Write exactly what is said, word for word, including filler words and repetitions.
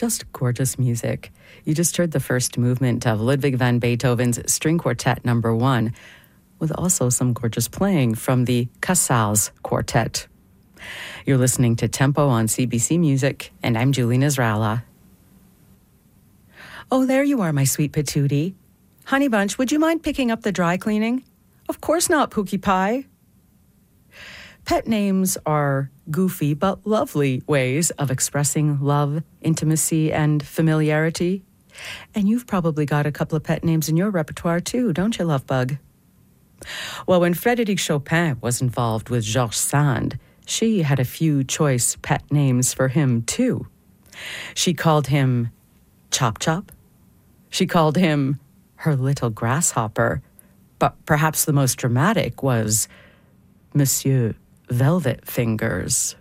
Just gorgeous music. You just heard the first movement of Ludwig van Beethoven's String Quartet Number One, with also some gorgeous playing from the Casals Quartet. You're listening to Tempo on C B C Music, and I'm Julie Nasrallah. Oh, there you are, my sweet patootie. Honey Bunch, would you mind picking up the dry cleaning? Of course not, Pookie Pie. Pet names are goofy but lovely ways of expressing love, intimacy, and familiarity. And you've probably got a couple of pet names in your repertoire too, don't you, Lovebug? Well, when Frédéric Chopin was involved with Georges Sand, she had a few choice pet names for him too. She called him Chop Chop. She called him her little grasshopper. But perhaps the most dramatic was Monsieur Velvet Fingers.